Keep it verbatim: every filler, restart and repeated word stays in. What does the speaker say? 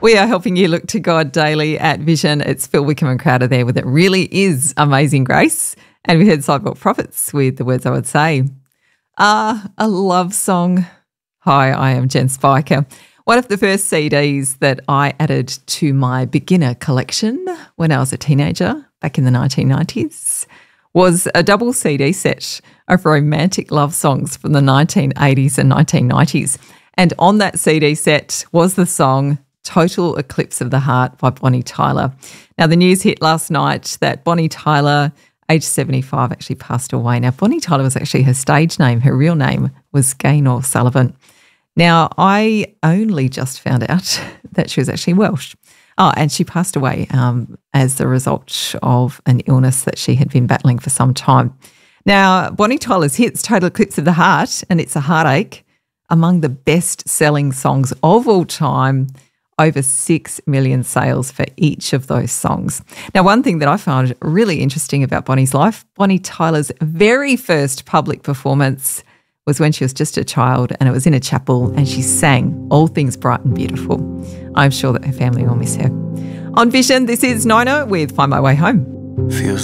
We are helping you look to God daily at Vision. It's Phil Wickham and Crowder there with It Really Is Amazing Grace. And we heard Sidewalk Prophets with The Words I Would Say. Ah, a love song. Hi, I am Jen Spiker. One of the first C Ds that I added to my beginner collection when I was a teenager back in the nineteen nineties was a double C D set of romantic love songs from the nineteen eighties and nineteen nineties. And on that C D set was the song Total Eclipse of the Heart by Bonnie Tyler. Now, the news hit last night that Bonnie Tyler, age seventy-five, actually passed away. Now, Bonnie Tyler was actually her stage name. Her real name was Gaynor Sullivan. Now, I only just found out that she was actually Welsh. Oh, and she passed away um, as the result of an illness that she had been battling for some time. Now, Bonnie Tyler's hits, Total Eclipse of the Heart and It's a Heartache, among the best-selling songs of all time, over six million sales for each of those songs. Now, one thing that I found really interesting about Bonnie's life, Bonnie Tyler's very first public performance was when she was just a child, and it was in a chapel, and she sang All Things Bright and Beautiful. I'm sure that her family will miss her. On Vision, this is Nino with Find My Way Home. Feels